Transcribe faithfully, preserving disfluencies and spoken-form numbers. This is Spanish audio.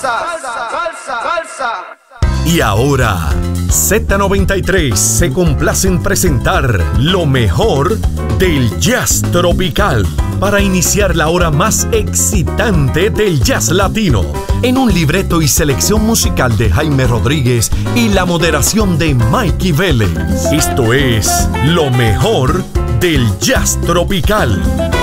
salsa, salsa, salsa. Y ahora, Z noventa y tres se complace en presentar lo mejor del jazz tropical para iniciar la hora más excitante del jazz latino, en un libreto y selección musical de Jaime Rodríguez y la moderación de Mikey Vélez. Esto es lo mejor del jazz tropical.